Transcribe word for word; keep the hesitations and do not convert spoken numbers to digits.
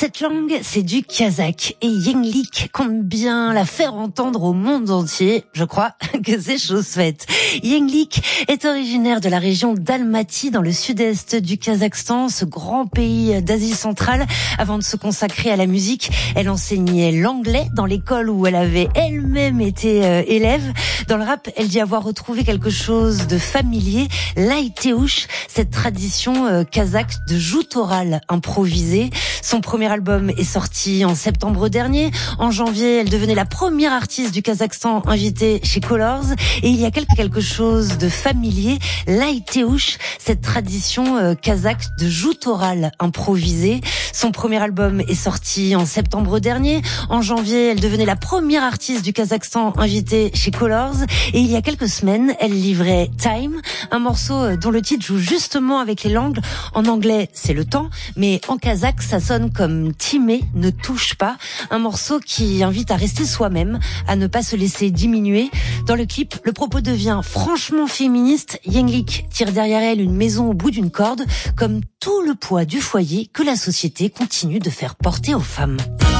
Cette langue, c'est du kazakh et Yenglik compte bien la faire entendre au monde entier. Je crois que c'est chose faite. Yenglik est originaire de la région d'Almaty dans le sud-est du Kazakhstan, ce grand pays d'Asie centrale. Avant de se consacrer à la musique, elle enseignait l'anglais dans l'école où elle avait elle-même été euh, élève. Dans le rap, elle dit avoir retrouvé quelque chose de familier, l'aïtéouche, cette tradition euh, kazakh de joute orale improvisée. Son premier album est sorti en septembre dernier. En janvier, elle devenait la première artiste du Kazakhstan invitée chez Colors. Et il y a quelque, quelque chose de familier, l'aïtéouche, cette tradition euh, kazakh de joute orale improvisée. Son premier album est sorti en septembre dernier. En janvier, elle devenait la première artiste du Kazakhstan invitée chez Colors. Et il y a quelques semaines, elle livrait Time, un morceau dont le titre joue justement avec les langues. En anglais, c'est le temps, mais en kazakh, ça sonne comme Timé, ne touche pas. Un morceau qui invite à rester soi-même, à ne pas se laisser diminuer. Dans le clip, le propos devient franchement féministe. Yenglik tire derrière elle une maison au bout d'une corde, comme tout le poids du foyer que la société continue de faire porter aux femmes.